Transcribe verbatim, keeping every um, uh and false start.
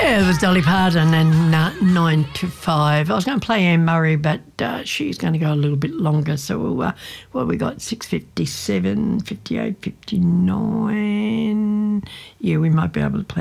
Yeah, it was Dolly Parton and uh, nine to five. I was going to play Anne Murray, but uh, she's going to go a little bit longer. So, we'll, uh, what we got, six fifty-seven, fifty-eight, fifty-nine. Yeah, we might be able to play